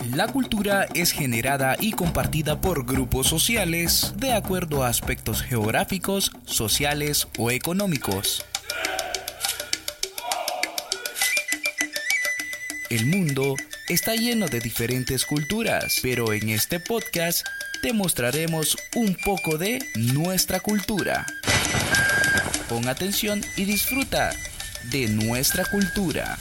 La cultura es generada y compartida por grupos sociales de acuerdo a aspectos geográficos, sociales o económicos. El mundo está lleno de diferentes culturas, pero en este podcast te mostraremos un poco de nuestra cultura. Pon atención y disfruta de nuestra cultura.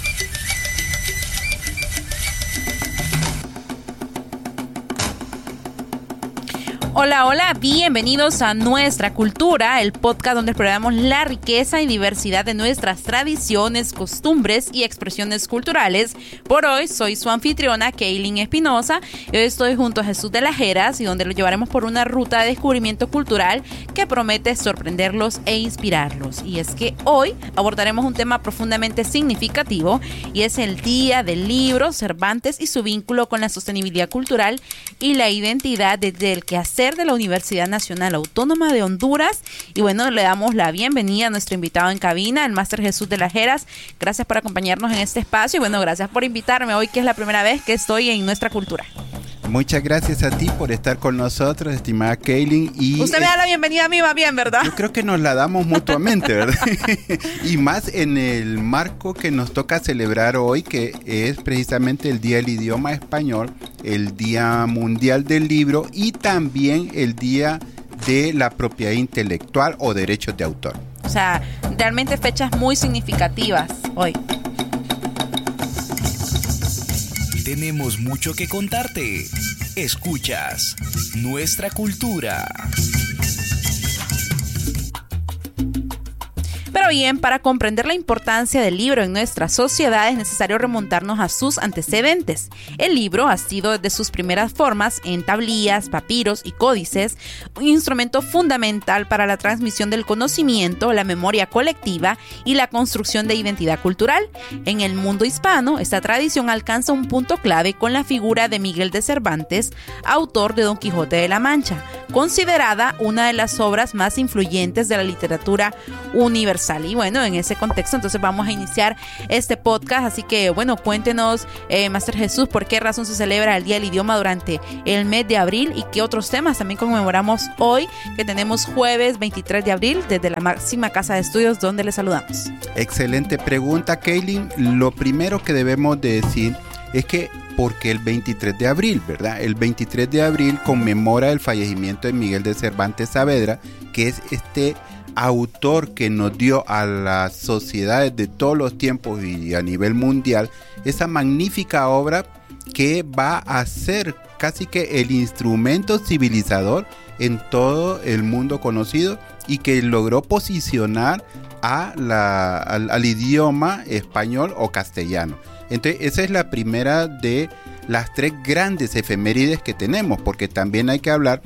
Hola, hola, bienvenidos a Nuestra Cultura, el podcast donde exploramos la riqueza y diversidad de nuestras tradiciones, costumbres y expresiones culturales. Por hoy soy su anfitriona, Kaylin Espinosa, y hoy estoy junto a Jesús de las Heras y donde lo llevaremos por una ruta de descubrimiento cultural que promete sorprenderlos e inspirarlos. Y es que hoy abordaremos un tema profundamente significativo y es el Día del Libro, Cervantes y su vínculo con la sostenibilidad cultural y la identidad desde el quehacer de la Universidad Nacional Autónoma de Honduras. Y bueno, le damos la bienvenida a nuestro invitado en cabina, el máster Jesús de las Heras. Gracias por acompañarnos en este espacio y bueno, gracias por invitarme hoy, que es la primera vez que estoy en Nuestra Cultura. Muchas gracias a ti por estar con nosotros, estimada Kaylin. Y usted me da la bienvenida a mí, va bien, ¿verdad? Yo creo que nos la damos mutuamente, ¿verdad? Y más en el marco que nos toca celebrar hoy, que es precisamente el Día del Idioma Español, el Día Mundial del Libro y también el Día de la Propiedad Intelectual o Derechos de Autor. O sea, realmente fechas muy significativas hoy. Tenemos mucho que contarte. Escuchas Nuestra Cultura. Pero bien, para comprender la importancia del libro en nuestra sociedad es necesario remontarnos a sus antecedentes. El libro ha sido desde sus primeras formas en tablillas, papiros y códices un instrumento fundamental para la transmisión del conocimiento, la memoria colectiva y la construcción de identidad cultural. En el mundo hispano, esta tradición alcanza un punto clave con la figura de Miguel de Cervantes, autor de Don Quijote de la Mancha, considerada una de las obras más influyentes de la literatura universal. Y bueno, en ese contexto entonces vamos a iniciar este podcast, así que bueno, cuéntenos, Máster Jesús, por qué razón se celebra el Día del Idioma durante el mes de abril y qué otros temas también conmemoramos hoy, que tenemos jueves 23 de abril desde la máxima casa de estudios donde les saludamos. Excelente pregunta, Kaylin. Lo primero que debemos de decir es que porque el 23 de abril, ¿verdad? El 23 de abril conmemora el fallecimiento de Miguel de Cervantes Saavedra, que es este autor que nos dio a las sociedades de todos los tiempos y a nivel mundial esa magnífica obra que va a ser casi que el instrumento civilizador en todo el mundo conocido y que logró posicionar al idioma español o castellano. Entonces esa es la primera de las tres grandes efemérides que tenemos, porque también hay que hablar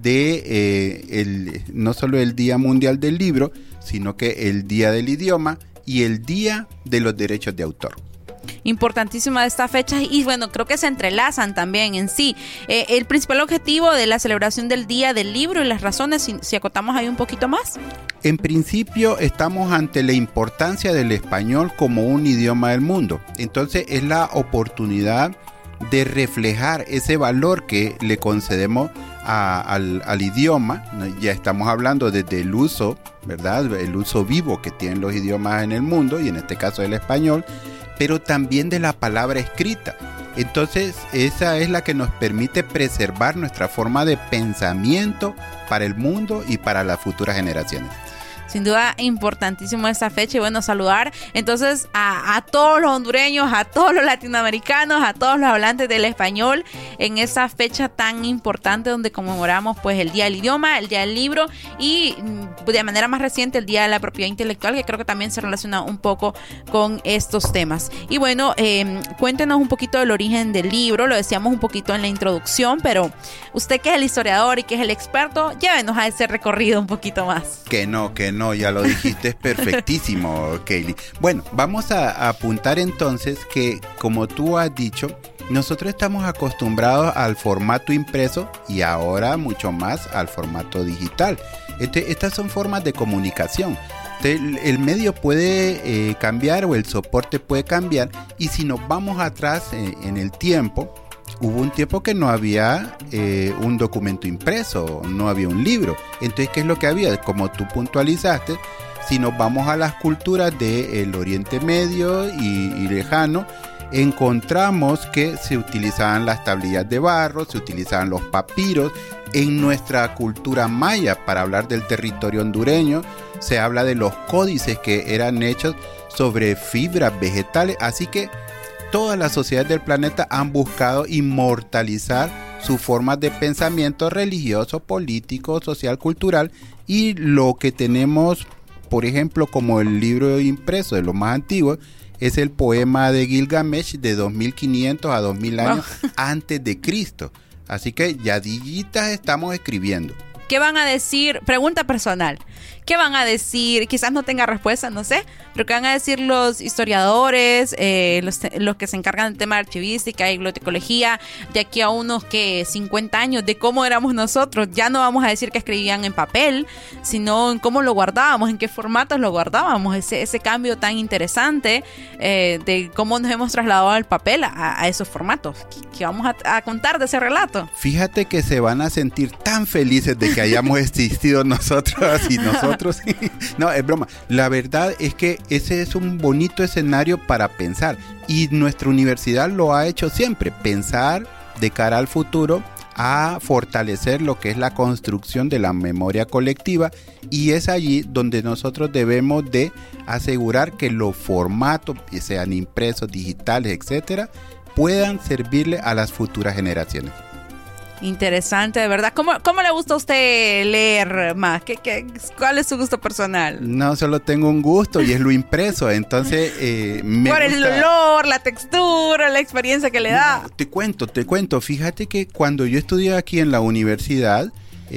de no solo el Día Mundial del Libro, sino que el Día del Idioma y el Día de los Derechos de Autor. Importantísima esta fecha y bueno, creo que se entrelazan también en sí. El principal objetivo de la celebración del Día del Libro y las razones, si acotamos ahí un poquito más. En principio estamos ante la importancia del español como un idioma del mundo. Entonces es la oportunidad de reflejar ese valor que le concedemos al idioma. Ya estamos hablando desde el uso, ¿verdad? El uso vivo que tienen los idiomas en el mundo y en este caso el español, pero también de la palabra escrita. Entonces esa es la que nos permite preservar nuestra forma de pensamiento para el mundo y para las futuras generaciones. Sin duda, importantísimo esta fecha y bueno, saludar entonces a todos los hondureños, a todos los latinoamericanos, a todos los hablantes del español en esa fecha tan importante donde conmemoramos pues el Día del Idioma, el Día del Libro y de manera más reciente el Día de la Propiedad Intelectual, que creo que también se relaciona un poco con estos temas. Y bueno, cuéntenos un poquito del origen del libro, lo decíamos un poquito en la introducción, pero usted que es el historiador y que es el experto, llévenos a ese recorrido un poquito más. Que no, ya lo dijiste, es perfectísimo, Kaylin. Bueno, vamos a apuntar entonces que, como tú has dicho, nosotros estamos acostumbrados al formato impreso y ahora mucho más al formato digital. Estas son formas de comunicación. El medio puede cambiar o el soporte puede cambiar, y si nos vamos atrás en el tiempo, hubo un tiempo que no había un documento impreso, no había un libro. Entonces, ¿qué es lo que había? Como tú puntualizaste, si nos vamos a las culturas del Oriente Medio y lejano, encontramos que se utilizaban las tablillas de barro, se utilizaban los papiros. En nuestra cultura maya, para hablar del territorio hondureño, se habla de los códices que eran hechos sobre fibras vegetales. Así que todas las sociedades del planeta han buscado inmortalizar sus formas de pensamiento religioso, político, social, cultural, y lo que tenemos, por ejemplo, como el libro impreso de los más antiguos, es el poema de Gilgamesh de 2500 a 2000 años antes de Cristo. Así que ya dillitas estamos escribiendo. ¿Qué van a decir? Pregunta personal. ¿Qué van a decir? Quizás no tenga respuesta, no sé. Pero ¿qué van a decir los historiadores, los que se encargan del tema de archivística y bibliotecología, de aquí a unos 50 años, de cómo éramos nosotros? Ya no vamos a decir que escribían en papel, sino en cómo lo guardábamos, en qué formatos lo guardábamos. Ese cambio tan interesante de cómo nos hemos trasladado al papel a esos formatos. ¿Qué vamos a contar de ese relato? Fíjate que se van a sentir tan felices de que hayamos existido nosotros y nosotros. No, es broma. La verdad es que ese es un bonito escenario para pensar, y nuestra universidad lo ha hecho siempre, pensar de cara al futuro, a fortalecer lo que es la construcción de la memoria colectiva, y es allí donde nosotros debemos de asegurar que los formatos, sean impresos, digitales, etcétera, puedan servirle a las futuras generaciones. Interesante, de verdad. ¿Cómo le gusta a usted leer más? ¿Cuál es su gusto personal? No, solo tengo un gusto, y es lo impreso. Entonces, me por gusta... el olor, la textura, la experiencia que le da. No, te cuento. Fíjate que cuando yo estudié aquí en la universidad,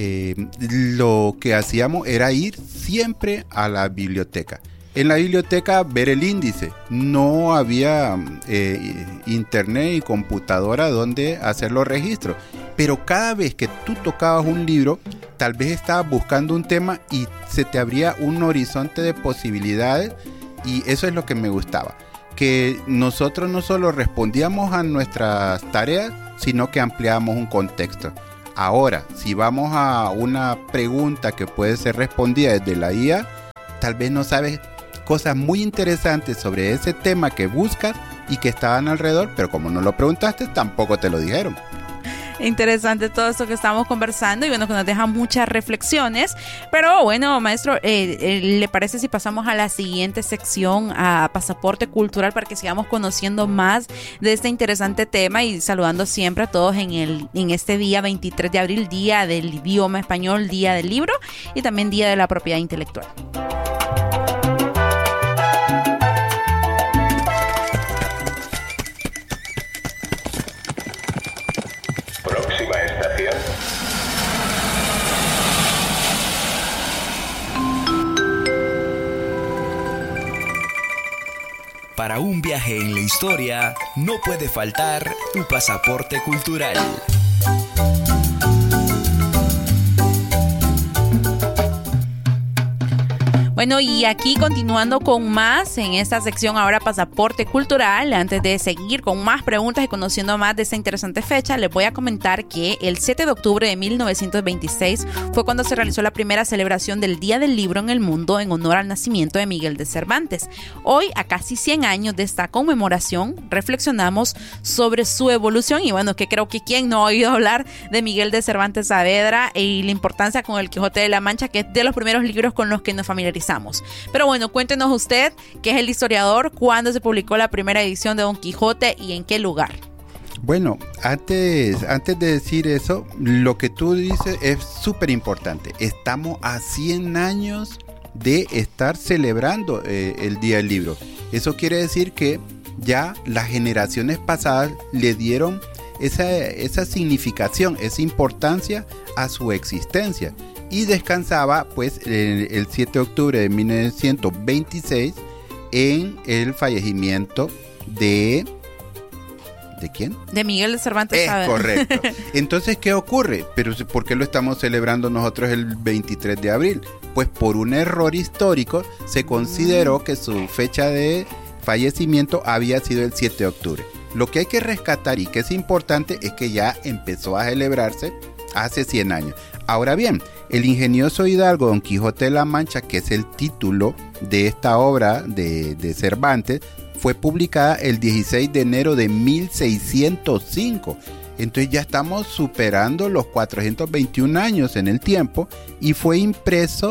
lo que hacíamos era ir siempre a la biblioteca. En la biblioteca ver el índice. No había internet y computadora donde hacer los registros. Pero cada vez que tú tocabas un libro, tal vez estabas buscando un tema y se te abría un horizonte de posibilidades, y eso es lo que me gustaba. Que nosotros no solo respondíamos a nuestras tareas, sino que ampliábamos un contexto. Ahora, si vamos a una pregunta que puede ser respondida desde la IA, tal vez no sabes cosas muy interesantes sobre ese tema que buscas y que estaban alrededor, pero como no lo preguntaste, tampoco te lo dijeron. Interesante todo esto que estamos conversando, y bueno, que nos deja muchas reflexiones. Pero bueno, maestro, ¿le parece si pasamos a la siguiente sección, a Pasaporte Cultural, para que sigamos conociendo más de este interesante tema, y saludando siempre a todos en este día 23 de abril, Día del Idioma Español, Día del Libro, y también Día de la Propiedad Intelectual? Para un viaje en la historia, no puede faltar tu pasaporte cultural. Bueno, y aquí continuando con más en esta sección, ahora Pasaporte Cultural. Antes de seguir con más preguntas y conociendo más de esta interesante fecha, les voy a comentar que el 7 de octubre de 1926 fue cuando se realizó la primera celebración del Día del Libro en el mundo, en honor al nacimiento de Miguel de Cervantes. Hoy, a casi 100 años de esta conmemoración, reflexionamos sobre su evolución, y bueno, que creo que quién no ha oído hablar de Miguel de Cervantes Saavedra y la importancia con el Quijote de la Mancha, que es de los primeros libros con los que nos familiarizamos. Pero bueno, cuéntenos usted, que es el historiador, cuándo se publicó la primera edición de Don Quijote y en qué lugar. Bueno, antes de decir eso, lo que tú dices es súper importante. Estamos a 100 años de estar celebrando el Día del Libro. Eso quiere decir que ya las generaciones pasadas le dieron esa significación, esa importancia a su existencia. Y descansaba pues el 7 de octubre de 1926 en el fallecimiento de... ¿De quién? De Miguel de Cervantes Saavedra. Es correcto. Entonces, ¿qué ocurre? Pero ¿por qué lo estamos celebrando nosotros el 23 de abril? Pues por un error histórico se consideró que su fecha de fallecimiento había sido el 7 de octubre. lo que hay que rescatar y que es importante es que ya empezó a celebrarse hace 100 años. Ahora bien, el ingenioso hidalgo Don Quijote de la Mancha, que es el título de esta obra de Cervantes, fue publicada el 16 de enero de 1605. Entonces ya estamos superando los 421 años en el tiempo y fue impreso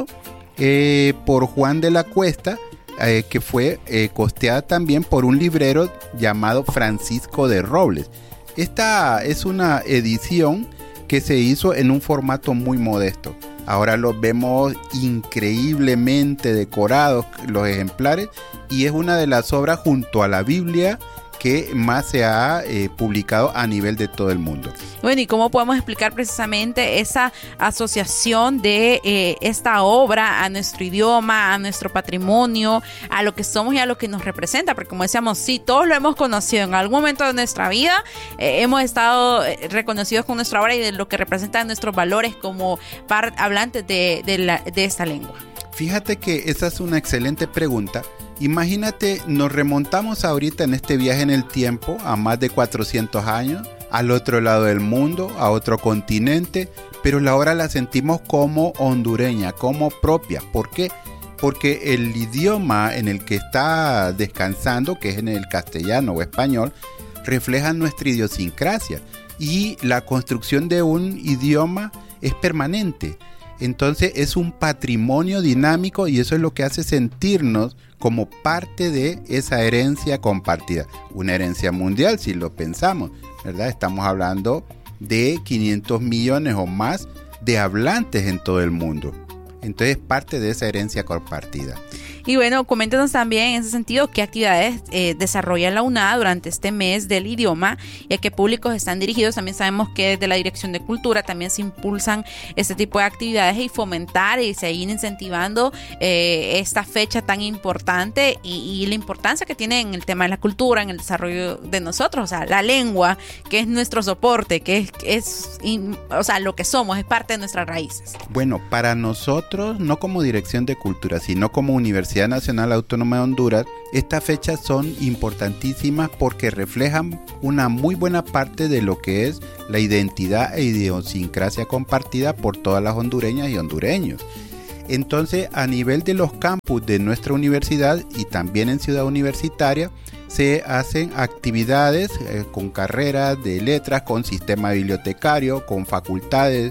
por Juan de la Cuesta, que fue costeada también por un librero llamado Francisco de Robles. Esta es una edición que se hizo en un formato muy modesto. Ahora los vemos increíblemente decorados los ejemplares y es una de las obras junto a la Biblia que más se ha publicado a nivel de todo el mundo. Bueno, ¿y cómo podemos explicar precisamente esa asociación de esta obra a nuestro idioma, a nuestro patrimonio, a lo que somos y a lo que nos representa? Porque como decíamos, sí, todos lo hemos conocido en algún momento de nuestra vida, hemos estado reconocidos con nuestra obra y de lo que representa nuestros valores como hablantes de esta lengua. Fíjate que esa es una excelente pregunta. Imagínate, nos remontamos ahorita en este viaje en el tiempo a más de 400 años, al otro lado del mundo, a otro continente, pero la obra la sentimos como hondureña, como propia. ¿Por qué? Porque el idioma en el que está descansando, que es en el castellano o español, refleja nuestra idiosincrasia y la construcción de un idioma es permanente. Entonces es un patrimonio dinámico y eso es lo que hace sentirnos como parte de esa herencia compartida. Una herencia mundial, si lo pensamos, ¿verdad? Estamos hablando de 500 millones o más de hablantes en todo el mundo. Entonces parte de esa herencia compartida. Y bueno, coméntanos también en ese sentido qué actividades desarrolla la UNAD durante este mes del idioma y a qué públicos están dirigidos. También sabemos que desde la Dirección de Cultura también se impulsan este tipo de actividades y fomentar y seguir incentivando esta fecha tan importante y la importancia que tiene en el tema de la cultura, en el desarrollo de nosotros, o sea, la lengua, que es nuestro soporte, que es o sea, lo que somos, es parte de nuestras raíces. Bueno, para nosotros, no como Dirección de Cultura, sino como Universidad Nacional Autónoma de Honduras, estas fechas son importantísimas porque reflejan una muy buena parte de lo que es la identidad e idiosincrasia compartida por todas las hondureñas y hondureños. Entonces, a nivel de los campus de nuestra universidad y también en Ciudad Universitaria, se hacen actividades con carreras de letras, con sistema bibliotecario, con facultades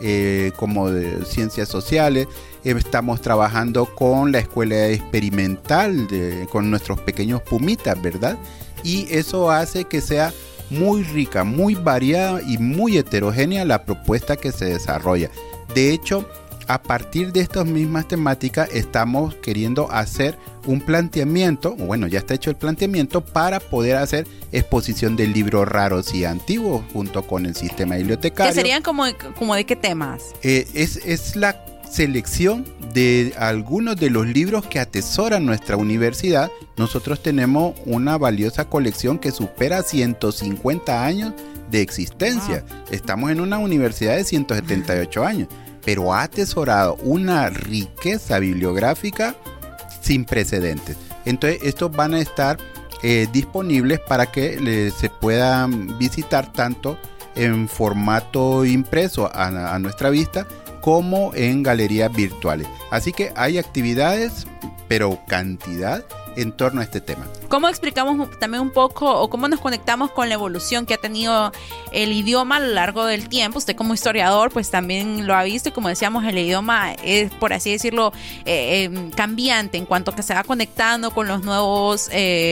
como de ciencias sociales. Estamos trabajando con la escuela experimental, con nuestros pequeños pumitas, ¿verdad? Y eso hace que sea muy rica, muy variada y muy heterogénea la propuesta que se desarrolla. De hecho, a partir de estas mismas temáticas estamos queriendo hacer un planteamiento, bueno, ya está hecho el planteamiento para poder hacer exposición de libros raros y antiguos junto con el sistema bibliotecario. ¿Que serían como de qué temas? Es la selección de algunos de los libros que atesora nuestra universidad. Nosotros tenemos una valiosa colección que supera 150 años de existencia. Wow. Estamos en una universidad de 178 años, pero ha atesorado una riqueza bibliográfica sin precedentes. Entonces estos van a estar disponibles para que se puedan visitar tanto en formato impreso a nuestra vista como en galerías virtuales. Así que hay actividades, pero cantidad en torno a este tema. ¿Cómo explicamos también un poco o cómo nos conectamos con la evolución que ha tenido el idioma a lo largo del tiempo? Usted como historiador pues también lo ha visto y como decíamos el idioma es, por así decirlo, cambiante en cuanto a que se va conectando con los nuevos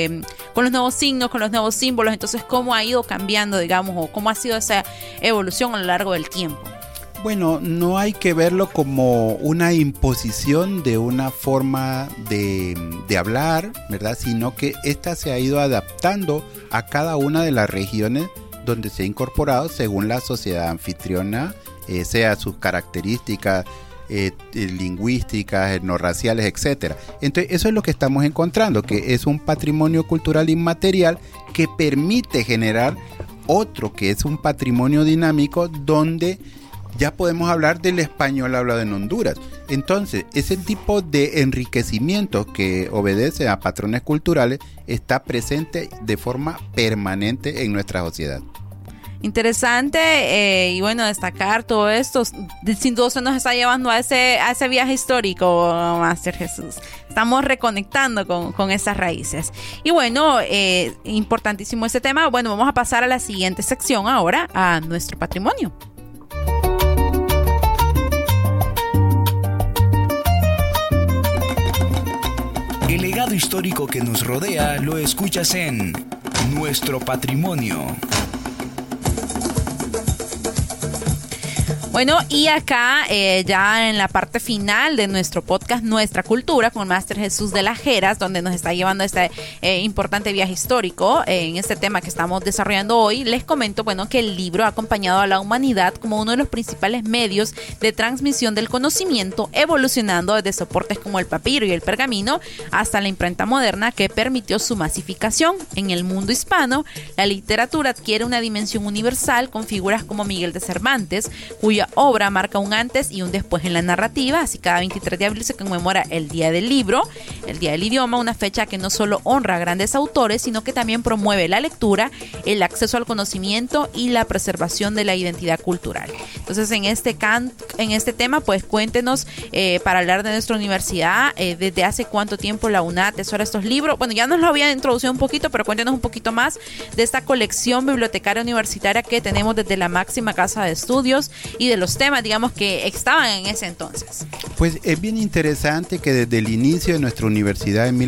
signos, con los nuevos símbolos. Entonces, ¿cómo ha ido cambiando, digamos, o cómo ha sido esa evolución a lo largo del tiempo? Bueno, no hay que verlo como una imposición de una forma de hablar, ¿verdad? Sino que esta se ha ido adaptando a cada una de las regiones donde se ha incorporado según la sociedad anfitriona, sea sus características lingüísticas, etnorraciales, etcétera. Entonces, eso es lo que estamos encontrando, que es un patrimonio cultural inmaterial que permite generar otro que es un patrimonio dinámico donde ya podemos hablar del español hablado en Honduras. Entonces, ese tipo de enriquecimiento que obedece a patrones culturales está presente de forma permanente en nuestra sociedad. Interesante, y bueno, destacar todo esto. Sin duda se nos está llevando a ese viaje histórico, Máster Jesús. Estamos reconectando con esas raíces. Y bueno, importantísimo este tema. Bueno, vamos a pasar a la siguiente sección ahora, a nuestro patrimonio. El legado histórico que nos rodea lo escuchas en Nuestro Patrimonio. Bueno, y acá ya en la parte final de nuestro podcast Nuestra Cultura con Máster Jesús de las Heras, donde nos está llevando este importante viaje histórico en este tema que estamos desarrollando hoy, les comento, bueno, que el libro ha acompañado a la humanidad como uno de los principales medios de transmisión del conocimiento, evolucionando desde soportes como el papiro y el pergamino hasta la imprenta moderna que permitió su masificación. En el mundo hispano, la literatura adquiere una dimensión universal con figuras como Miguel de Cervantes, cuya obra marca un antes y un después en la narrativa. Así, cada 23 de abril se conmemora el Día del Libro, el Día del Idioma, una fecha que no solo honra a grandes autores, sino que también promueve la lectura, el acceso al conocimiento y la preservación de la identidad cultural. Entonces, en este tema, pues cuéntenos, para hablar de nuestra universidad, desde hace cuánto tiempo la UNA atesora estos libros. Bueno, ya nos lo había introducido un poquito, pero cuéntenos un poquito más de esta colección bibliotecaria universitaria que tenemos desde la máxima casa de estudios y de los temas, digamos, que estaban en ese entonces. Pues es bien interesante que desde el inicio de nuestra universidad en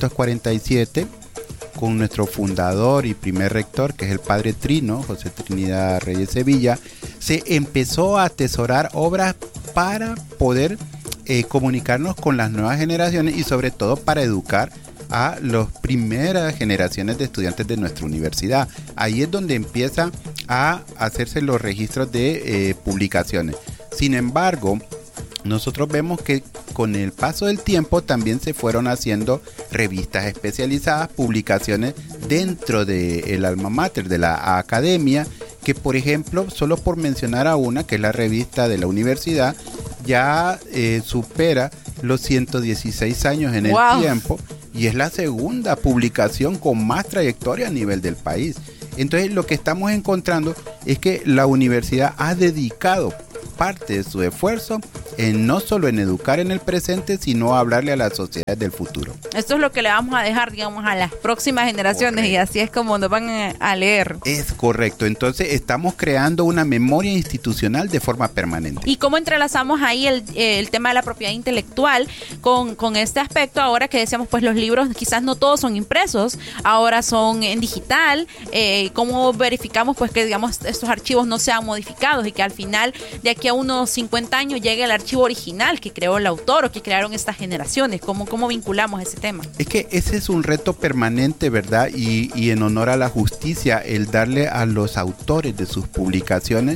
1847, con nuestro fundador y primer rector, que es el padre Trino, José Trinidad Reyes Sevilla, se empezó a atesorar obras para poder comunicarnos con las nuevas generaciones y sobre todo para educar a las primeras generaciones de estudiantes de nuestra universidad. Ahí es donde empieza a hacerse los registros de publicaciones. Sin embargo, nosotros vemos que con el paso del tiempo también se fueron haciendo revistas especializadas, publicaciones dentro del alma mater, de la academia, que por ejemplo, solo por mencionar a una, que es la revista de la universidad, ya supera los 116 años en el tiempo, y es la segunda publicación con más trayectoria a nivel del país. Entonces, lo que estamos encontrando es que la universidad ha dedicado parte de su esfuerzo en no solo en educar en el presente, sino a hablarle a la sociedad del futuro. Esto es lo que le vamos a dejar, digamos, a las próximas generaciones. Correcto. Y así es como nos van a leer. Es correcto. Entonces estamos creando una memoria institucional de forma permanente. ¿Y cómo entrelazamos ahí el tema de la propiedad intelectual con este aspecto? Ahora que decíamos, pues los libros quizás no todos son impresos, ahora son en digital. ¿Cómo verificamos pues que, digamos, estos archivos no sean modificados y que al final, de aquí a unos 50 años, llegue el archivo original que creó el autor o que crearon estas generaciones? ¿Cómo vinculamos ese tema? Es que ese es un reto permanente, ¿verdad? Y en honor a la justicia, el darle a los autores de sus publicaciones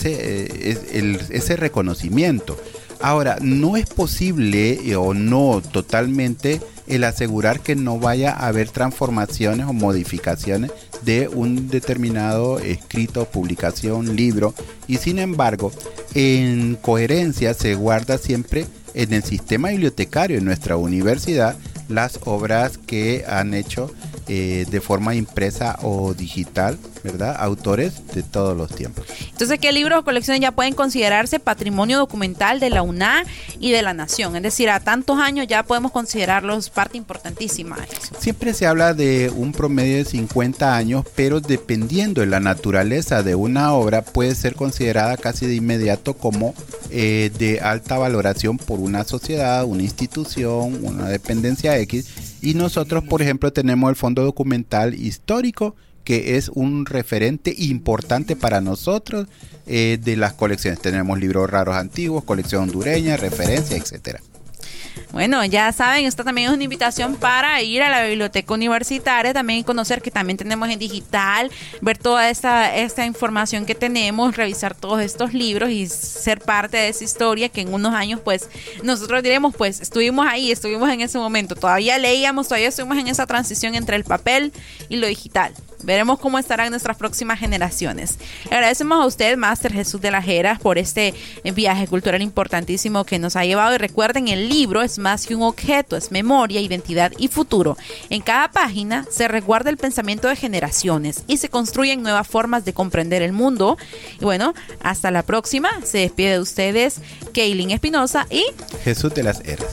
ese reconocimiento. Ahora, no es posible o no totalmente el asegurar que no vaya a haber transformaciones o modificaciones de un determinado escrito, publicación, libro, y sin embargo, en coherencia se guarda siempre en el sistema bibliotecario de nuestra universidad las obras que han hecho de forma impresa o digital, ¿verdad? Autores de todos los tiempos. Entonces, ¿qué libros o colecciones ya pueden considerarse patrimonio documental de la UNA y de la nación? Es decir, a tantos años ya podemos considerarlos parte importantísima de eso. Siempre se habla de un promedio de 50 años, pero dependiendo de la naturaleza de una obra, puede ser considerada casi de inmediato como de alta valoración por una sociedad, una institución, una dependencia X. Y nosotros, por ejemplo, tenemos el Fondo Documental Histórico, que es un referente importante para nosotros de las colecciones. Tenemos libros raros antiguos, colección hondureña, referencia, etcétera. Bueno, ya saben, esta también es una invitación para ir a la biblioteca universitaria, también conocer que también tenemos en digital, ver toda esta información que tenemos, revisar todos estos libros y ser parte de esa historia que en unos años, pues, nosotros diremos, pues, estuvimos ahí, estuvimos en ese momento, todavía leíamos, todavía estuvimos en esa transición entre el papel y lo digital. veremos cómo estarán nuestras próximas generaciones. Le agradecemos a usted, Máster Jesús de las Heras, por este viaje cultural importantísimo que nos ha llevado. Y recuerden, el libro es más que un objeto, es memoria, identidad y futuro. En cada página se resguarda el pensamiento de generaciones y se construyen nuevas formas de comprender el mundo. Y bueno, hasta la próxima. Se despide de ustedes Kaylin Espinosa y Jesús de las Heras.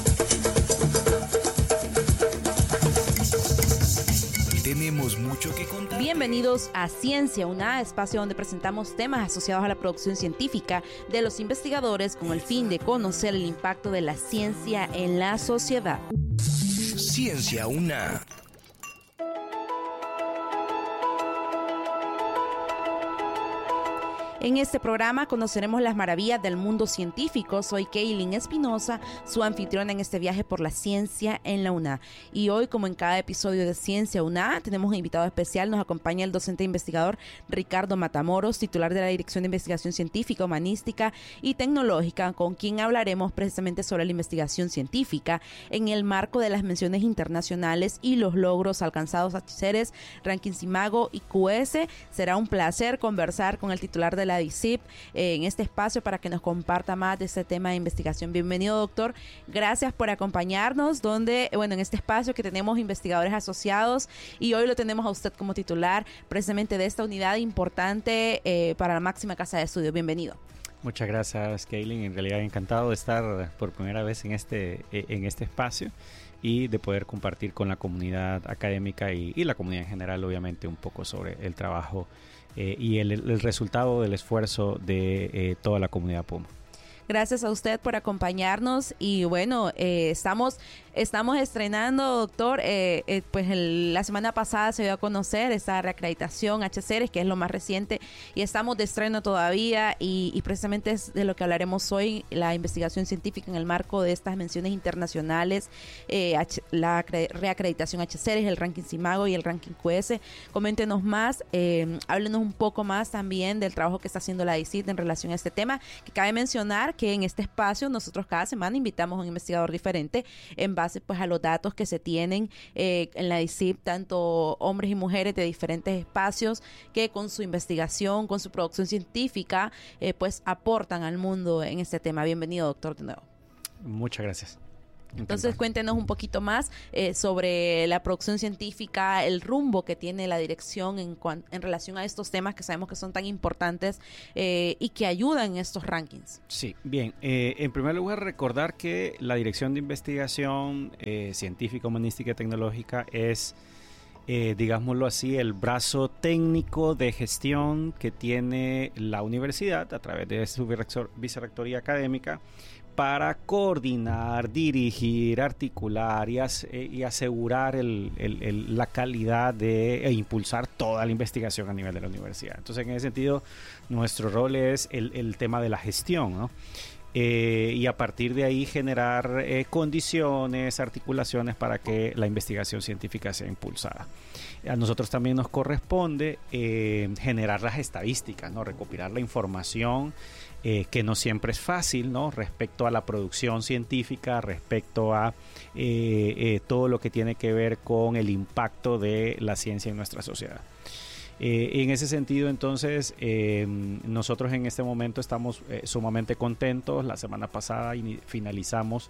Tenemos mucho que contar. Bienvenidos a Ciencia UNA, espacio donde presentamos temas asociados a la producción científica de los investigadores con el fin de conocer el impacto de la ciencia en la sociedad. Ciencia UNA. En este programa conoceremos las maravillas del mundo científico. Soy Kaylin Espinosa, su anfitriona en este viaje por la ciencia en la UNA. Y hoy, como en cada episodio de Ciencia UNA, tenemos un invitado especial. Nos acompaña el docente investigador Ricardo Matamoros, titular de la Dirección de Investigación Científica, Humanística y Tecnológica, con quien hablaremos precisamente sobre la investigación científica en el marco de las menciones internacionales y los logros alcanzados a CERES, Rankings Imago y QS. Será un placer conversar con el titular de la DICIP en este espacio para que nos comparta más de este tema de investigación. Bienvenido, doctor. Gracias por acompañarnos, en este espacio que tenemos investigadores asociados, y hoy lo tenemos a usted como titular precisamente de esta unidad importante para la máxima casa de estudios. Bienvenido. Muchas gracias, Kaylin. En realidad encantado de estar por primera vez en este espacio y de poder compartir con la comunidad académica y la comunidad en general, obviamente, un poco sobre el trabajo y el resultado del esfuerzo de toda la comunidad Puma. Gracias a usted por acompañarnos y bueno, estamos estrenando, doctor, la semana pasada se dio a conocer esta reacreditación HCERES, que es lo más reciente, y estamos de estreno todavía y precisamente es de lo que hablaremos hoy, la investigación científica en el marco de estas menciones internacionales, la reacreditación HCERES, el ranking Imago y el ranking QS. Coméntenos más, háblenos un poco más también del trabajo que está haciendo la DICIT en relación a este tema, que cabe mencionar que en este espacio nosotros cada semana invitamos a un investigador diferente en base pues a los datos que se tienen en la DICIP, tanto hombres y mujeres de diferentes espacios que con su investigación, con su producción científica pues aportan al mundo en este tema. Bienvenido, doctor, de nuevo. Muchas gracias. Entonces cuéntenos un poquito más sobre la producción científica, el rumbo que tiene la dirección en relación a estos temas que sabemos que son tan importantes y que ayudan en estos rankings. Sí, bien. En primer lugar, recordar que la Dirección de Investigación Científica, Humanística y Tecnológica es, digámoslo así, el brazo técnico de gestión que tiene la universidad a través de su vicerrectoría académica, para coordinar, dirigir, articular y asegurar la calidad e impulsar toda la investigación a nivel de la universidad. Entonces, en ese sentido, nuestro rol es el tema de la gestión, ¿no? Y a partir de ahí generar condiciones, articulaciones para que la investigación científica sea impulsada. A nosotros también nos corresponde generar las estadísticas, ¿no? Recopilar la información, que no siempre es fácil, ¿no? Respecto a la producción científica, respecto a todo lo que tiene que ver con el impacto de la ciencia en nuestra sociedad. En ese sentido, entonces, nosotros en este momento estamos sumamente contentos. La semana pasada finalizamos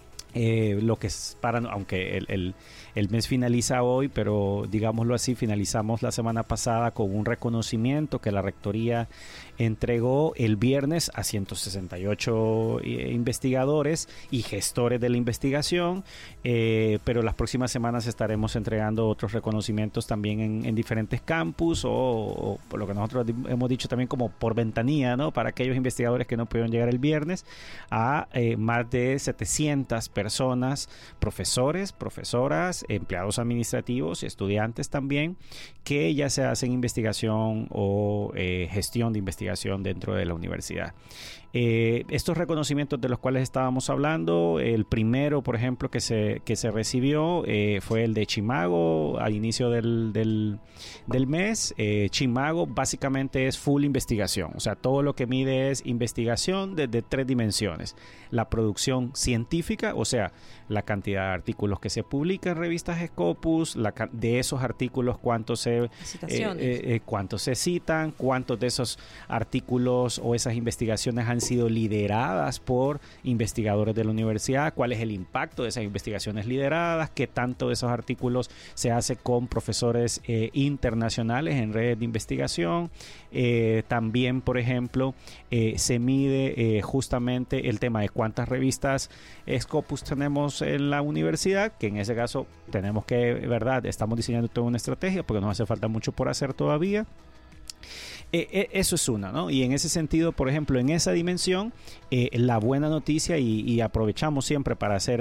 lo que es aunque el mes finaliza hoy, pero digámoslo así, finalizamos la semana pasada con un reconocimiento que la Rectoría entregó el viernes a 168 investigadores y gestores de la investigación, pero las próximas semanas estaremos entregando otros reconocimientos también en diferentes campus o por lo que nosotros hemos dicho también como por ventanilla, ¿no? Para aquellos investigadores que no pudieron llegar el viernes, a más de 700 personas, profesores, profesoras, empleados administrativos, estudiantes también, que ya se hacen investigación o gestión de investigación dentro de la universidad. Estos reconocimientos de los cuales estábamos hablando, el primero, por ejemplo, que se recibió fue el de Chimago al inicio del mes. Chimago básicamente es full investigación, o sea, todo lo que mide es investigación desde 3 dimensiones: la producción científica, o sea, la cantidad de artículos que se publican en revistas Scopus, de esos artículos cuántos se citan, cuántos de esos artículos o esas investigaciones han sido lideradas por investigadores de la universidad, cuál es el impacto de esas investigaciones lideradas, qué tanto de esos artículos se hace con profesores internacionales en redes de investigación. También, por ejemplo, se mide justamente el tema de cuántas revistas Scopus tenemos en la universidad, que en ese caso tenemos que, ¿verdad? Estamos diseñando toda una estrategia porque nos hace falta mucho por hacer todavía. Eso es una, ¿no? Y en ese sentido, por ejemplo, en esa dimensión, la buena noticia, y aprovechamos siempre para hacer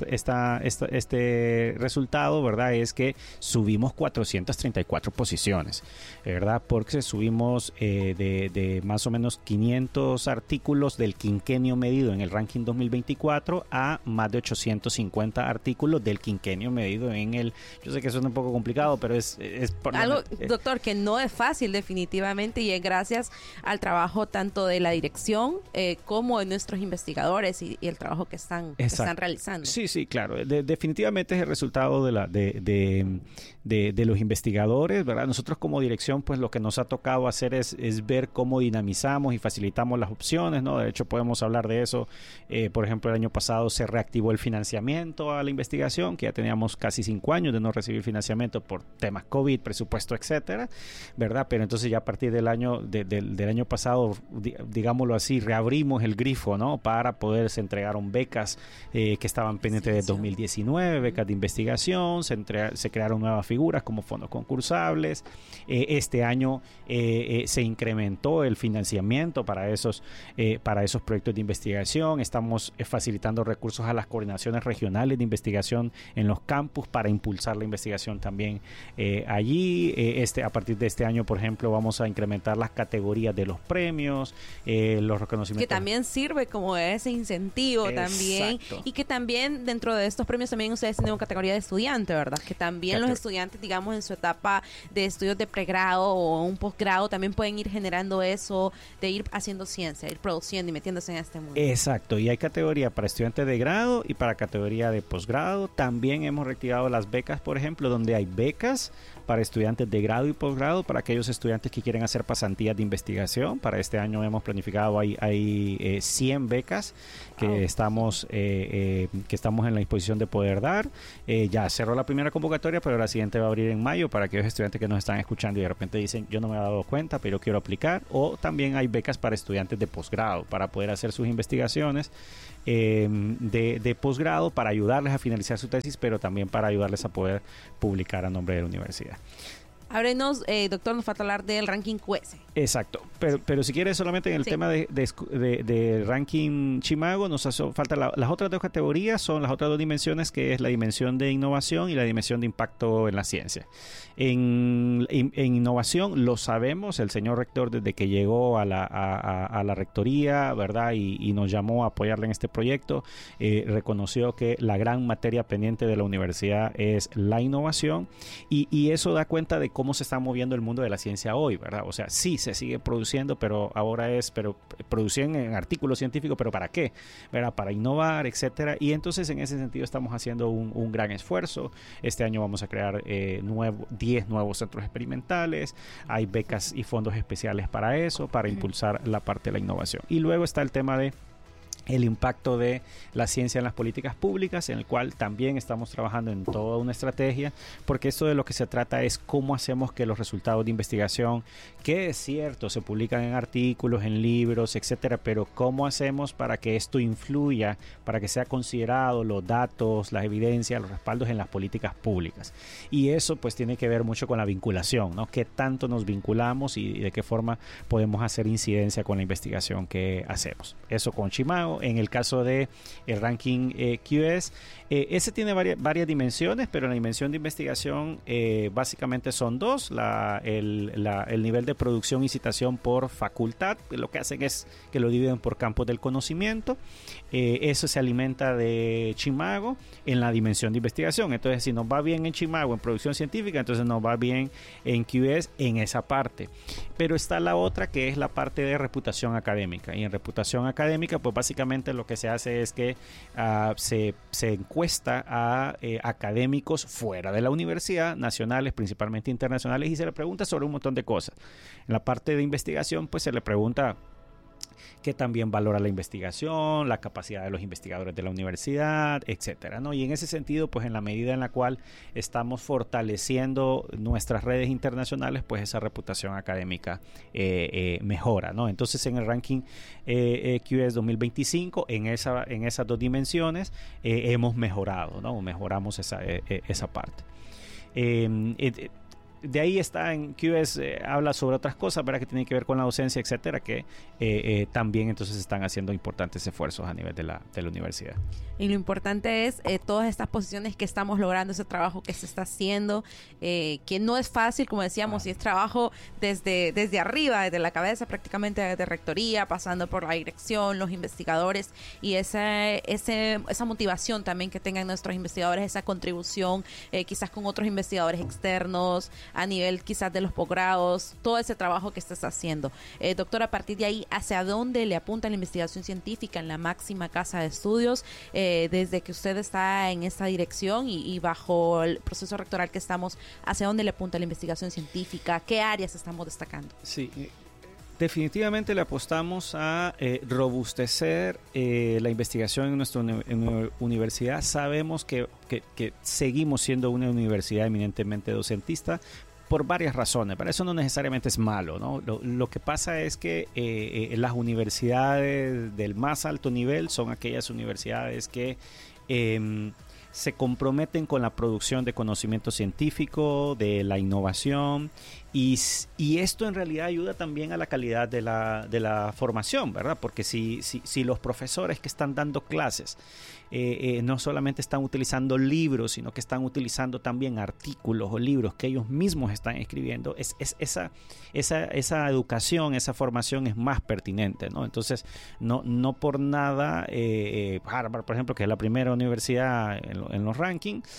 este resultado, ¿verdad? Es que subimos 434 posiciones, ¿verdad? Porque subimos de más o menos 500 artículos del quinquenio medido en el ranking 2024 a más de 850 artículos del quinquenio medido en el... Yo sé que suena un poco complicado, pero es por algo, doctor, que no es fácil definitivamente, y es gracias al trabajo tanto de la dirección como de nuestros investigadores y el trabajo que están realizando. Sí, claro. Definitivamente es el resultado de los investigadores, ¿verdad? Nosotros como dirección, pues lo que nos ha tocado hacer es ver cómo dinamizamos y facilitamos las opciones, ¿no? De hecho, podemos hablar de eso. Por ejemplo, el año pasado se reactivó el financiamiento a la investigación, que ya teníamos casi 5 años de no recibir financiamiento por temas COVID, presupuesto, etcétera, ¿verdad? Pero entonces ya a partir del año pasado, digámoslo así, reabrimos el grifo, ¿no? Para poderse entregaron becas que estaban pendientes de 2019, becas de investigación, se crearon nuevas figuras como fondos concursables. Este año se incrementó el financiamiento para esos proyectos de investigación. Estamos facilitando recursos a las coordinaciones regionales de investigación en los campus para impulsar la investigación también allí. A partir de este año, por ejemplo, vamos a incrementar las categorías de los premios, los reconocimientos. Que también sirve como ese incentivo. Exacto. También. Y que también dentro de estos premios también ustedes tienen una categoría de estudiante, ¿verdad? Que también los estudiantes, digamos, en su etapa de estudios de pregrado o un posgrado también pueden ir generando eso de ir haciendo ciencia, ir produciendo y metiéndose en este mundo. Exacto. Y hay categoría para estudiantes de grado y para categoría de posgrado. También hemos reactivado las becas, por ejemplo, donde hay becas para estudiantes de grado y posgrado, para aquellos estudiantes que quieren hacer pasantías de investigación. Para este año hemos planificado, hay 100 becas que estamos en la disposición de poder dar. Ya cerró la primera convocatoria, pero la siguiente va a abrir en mayo para aquellos estudiantes que nos están escuchando y de repente dicen, yo no me he dado cuenta, pero quiero aplicar. O también hay becas para estudiantes de posgrado, para poder hacer sus investigaciones de posgrado, para ayudarles a finalizar su tesis, pero también para ayudarles a poder publicar a nombre de la universidad. Háblenos, doctor, nos falta hablar del ranking QS. Exacto, pero si quieres solamente en el tema de ranking Chimago, nos hace falta las otras dos categorías, son las otras dos dimensiones, que es la dimensión de innovación y la dimensión de impacto en la ciencia. En innovación, lo sabemos, el señor rector desde que llegó a la rectoría, ¿verdad? Y nos llamó a apoyarle en este proyecto, reconoció que la gran materia pendiente de la universidad es la innovación, y eso da cuenta de cómo se está moviendo el mundo de la ciencia hoy, ¿verdad? O sea, sí se sigue produciendo, pero ahora producción en artículos científicos, pero ¿para qué? ¿Verdad? Para innovar, etcétera. Y entonces en ese sentido estamos haciendo un gran esfuerzo. Este año vamos a crear 10 nuevos centros experimentales. Hay becas y fondos especiales para eso, para impulsar la parte de la innovación. Y luego está el tema de el impacto de la ciencia en las políticas públicas, en el cual también estamos trabajando en toda una estrategia, porque esto de lo que se trata es cómo hacemos que los resultados de investigación, que es cierto, se publican en artículos, en libros, etcétera, pero cómo hacemos para que esto influya, para que sea considerado los datos, las evidencias, los respaldos en las políticas públicas. Y eso pues tiene que ver mucho con la vinculación, ¿no? Qué tanto nos vinculamos y de qué forma podemos hacer incidencia con la investigación que hacemos. Eso con Chimago. En el caso de el ranking QS, ese tiene varias dimensiones, pero la dimensión de investigación básicamente son dos. El nivel de producción y citación por facultad, lo que hacen es que lo dividen por campos del conocimiento. Eso se alimenta de Chimago en la dimensión de investigación. Entonces, si nos va bien en Chimago en producción científica, entonces nos va bien en QS en esa parte. Pero está la otra, que es la parte de reputación académica. Y en reputación académica, pues básicamente básicamente lo que se hace es que se encuesta a académicos fuera de la universidad, nacionales, principalmente internacionales, y se le pregunta sobre un montón de cosas. En la parte de investigación, pues se le pregunta que también valora la investigación, la capacidad de los investigadores de la universidad, etcétera, ¿no? Y en ese sentido, pues en la medida en la cual estamos fortaleciendo nuestras redes internacionales, pues esa reputación académica mejora, ¿no? Entonces en el ranking QS 2025, en esas dos dimensiones, hemos mejorado, ¿no? Mejoramos esa parte. De ahí está en QS, habla sobre otras cosas, ¿verdad? Que tienen que ver con la docencia, etcétera, que también entonces están haciendo importantes esfuerzos a nivel de la universidad. Y lo importante es todas estas posiciones que estamos logrando, ese trabajo que se está haciendo, que no es fácil, como decíamos, y es trabajo desde arriba, desde la cabeza prácticamente, desde rectoría, pasando por la dirección, los investigadores, y esa motivación también que tengan nuestros investigadores, esa contribución quizás con otros investigadores externos, a nivel quizás de los posgrados, todo ese trabajo que estás haciendo. Doctor, a partir de ahí, ¿hacia dónde le apunta la investigación científica en la máxima casa de estudios? Desde que usted está en esta dirección y bajo el proceso rectoral que estamos, ¿hacia dónde le apunta la investigación científica? ¿Qué áreas estamos destacando? Sí, definitivamente le apostamos a robustecer la investigación en nuestra universidad. Sabemos que seguimos siendo una universidad eminentemente docentista por varias razones, pero eso no necesariamente es malo, ¿no? Lo que pasa es que las universidades del más alto nivel son aquellas universidades que se comprometen con la producción de conocimiento científico, de la innovación, y esto en realidad ayuda también a la calidad de la formación, ¿verdad? Porque si los profesores que están dando clases no solamente están utilizando libros, sino que están utilizando también artículos o libros que ellos mismos están escribiendo, esa educación, esa formación es más pertinente, ¿no? Entonces, no por nada, Harvard, por ejemplo, que es la primera universidad en los rankings,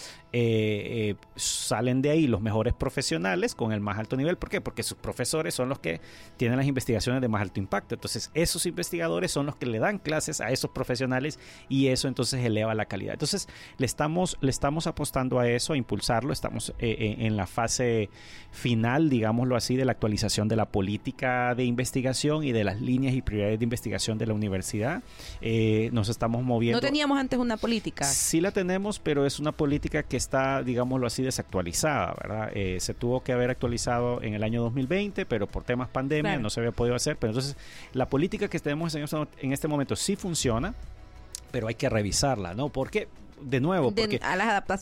salen de ahí los mejores profesionales con el más alto nivel. ¿Por qué? Porque sus profesores son los que tienen las investigaciones de más alto impacto. Entonces esos investigadores son los que le dan clases a esos profesionales, y eso entonces eleva la calidad. Entonces le estamos apostando a eso, a impulsarlo. Estamos en la fase final, digámoslo así, de la actualización de la política de investigación y de las líneas y prioridades de investigación de la universidad. Nos estamos moviendo. ¿No teníamos antes una política? Sí la tenemos, pero es una política que está, digámoslo así, desactualizada, ¿verdad? Se tuvo que haber actualizado en el año 2020, pero por temas pandemia no se había podido hacer. Pero entonces la política que tenemos en este momento sí funciona, pero hay que revisarla, ¿no? Porque, de nuevo, a las adaptaciones